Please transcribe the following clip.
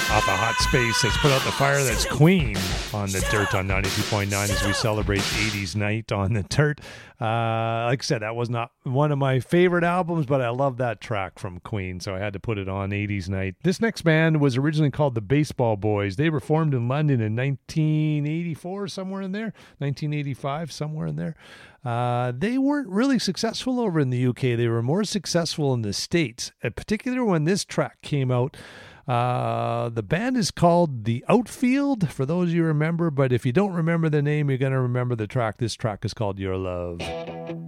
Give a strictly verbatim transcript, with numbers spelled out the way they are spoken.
Off a Hot Space that's put out the fire. That's Queen on the Dirt on ninety-two point nine as we celebrate eighties night on the Dirt. Uh, like I said, that was not one of my favorite albums, but I love that track from Queen, so I had to put it on eighties night. This next band was originally called the Baseball Boys. They were formed in London in nineteen eighty-four, somewhere in there, nineteen eighty-five, somewhere in there. Uh, they weren't really successful over in the U K. They were more successful in the States, in particular when this track came out. Uh, the band is called The Outfield, for those you remember, but if you don't remember the name, you're going to remember the track. This track is called Your Love.